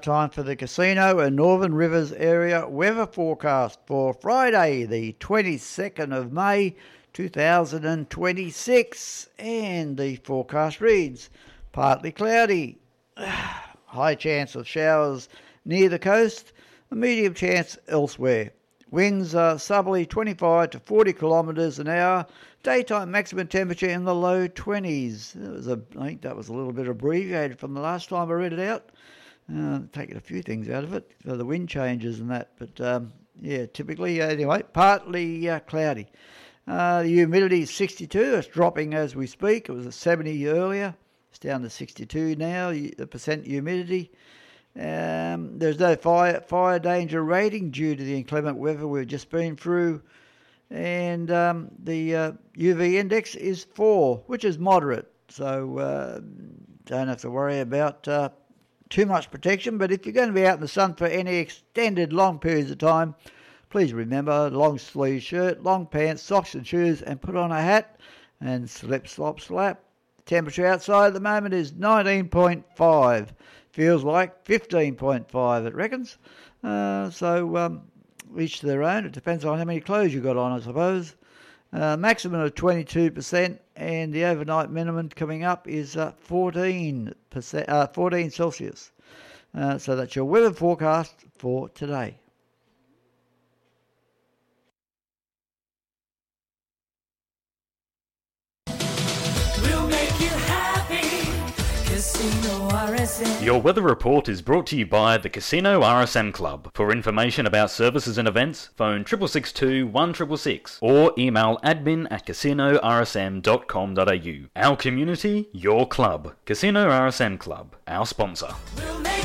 Time for the Casino and Northern Rivers area weather forecast for Friday, the 22nd of May 2026. And the forecast reads, partly cloudy, high chance of showers near the coast, a medium chance elsewhere. Winds are southerly 25 to 40 kilometres an hour. Daytime maximum temperature in the low 20s. I think that was a little bit abbreviated from the last time I read it out. Taking a few things out of it for the wind changes and that. But, typically, anyway, partly cloudy. The humidity is 62. It's dropping as we speak. It was at 70 earlier. It's down to 62 now, the percent humidity. There's no fire danger rating due to the inclement weather we've just been through. And the UV index is 4, which is moderate. So don't have to worry about too much protection. But if you're going to be out in the sun for any extended long periods of time, please remember long sleeve shirt, long pants, socks and shoes, and put on a hat and slip, slop, slap. Temperature outside at the moment is 19.5. Feels like 15.5, it reckons. So each to their own. It depends on how many clothes you got on, I suppose. Maximum of 22%, and the overnight minimum coming up is 14 Celsius. So that's your weather forecast for today. We'll make you happy. Casino RSM. Your weather report is brought to you by the Casino RSM Club. For information about services and events, phone 6662 1666 or email admin@casinorsm.com.au. Our community, your club. Casino RSM Club, our sponsor. We'll make